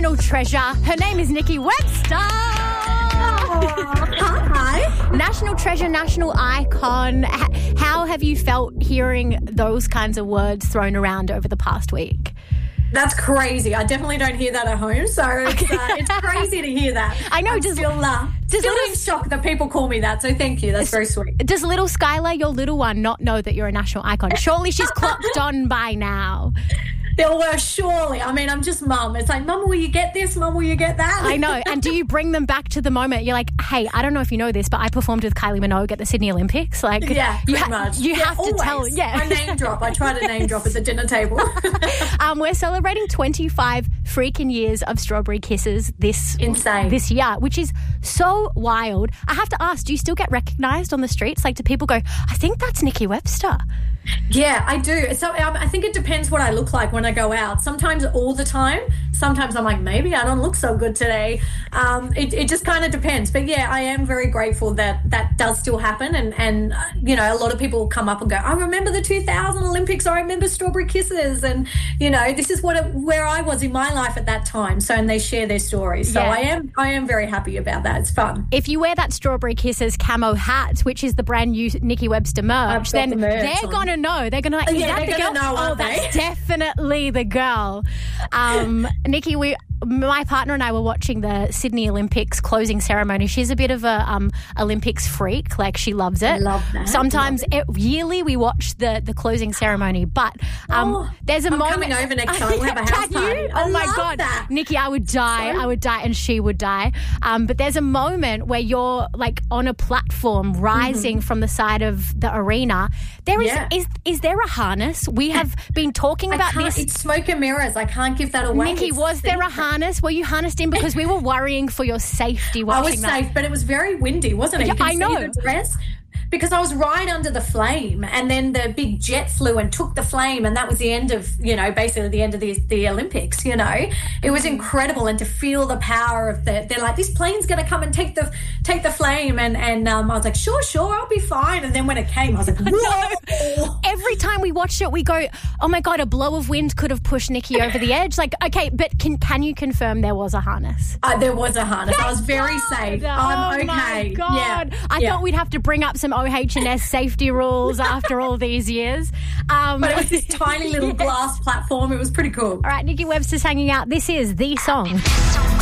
national treasure. Her name is Nikki Webster. Hi. National treasure, national icon. How have you felt hearing those kinds of words thrown around over the past week? That's crazy. I definitely don't hear that at home, so it's crazy to hear that. I know. I'm still in shock that people call me that, so thank you. That's very sweet. Does little Skylar, your little one, not know that you're a national icon? Surely she's clocked on by now. Well, surely. I mean, I'm just mum. It's like, Mum, will you get this? Mum, will you get that? I know. And do you bring them back to the moment? You're like, hey, I don't know if you know this, but I performed with Kylie Minogue at the Sydney Olympics. Like, yeah, pretty much. You have to tell. Yeah. I name drop. I try to name drop at the dinner table. We're celebrating 25 freaking years of Strawberry Kisses this year, which is so wild. I have to ask, do you still get recognised on the streets? Like, do people go, I think that's Nikki Webster? Yeah, I do. So I think it depends what I look like when I go out. Sometimes all the time. Sometimes I'm like, maybe I don't look so good today. It just kind of depends. But yeah, I am very grateful that that does still happen. And you know, a lot of people will come up and go, I remember the 2000 Olympics. I remember Strawberry Kisses. And, you know, this is where I was in my life at that time. So, and they share their stories. So yeah. I am very happy about that. It's fun. If you wear that Strawberry Kisses camo hat, which is the brand new Nikki Webster merch, then they're going to know. They're going to is that the girl? Know, that's definitely the girl. Nikki, my partner and I were watching the Sydney Olympics closing ceremony. She's a bit of a Olympics freak. Like, she loves it. I love that. Sometimes yearly we watch the closing ceremony. But there's a moment. I'm coming over next time. We'll have a house party. Oh my God. That. Nikki, I would die. I would die and she would die. But there's a moment where you're like on a platform rising from the side of the arena. There is there a harness? We have been talking about this. It's smoke and mirrors. I can't give that away. Nikki, was there a harness? Were you harnessed in? Because we were worrying for your safety watching that. I was safe, but it was very windy, wasn't it? Yeah, you can I know. see the dress. Because I was right under the flame, and then the big jet flew and took the flame, and that was the end of, you know, basically the end of the Olympics, you know. It was incredible, and to feel the power of they're like, this plane's going to come and take the flame, and I was like, sure, I'll be fine. And then when it came, I was like, whoa. Every time we watched it, we go, oh my God, a blow of wind could have pushed Nikki over the edge. Like, okay, but can you confirm there was a harness? There was a harness. I was very safe. I'm okay. My God. Yeah. I thought we'd have to bring up some OH&S safety rules after all these years. But it was this tiny little glass platform. It was pretty cool. All right, Nikki Webster's hanging out. This is The Song.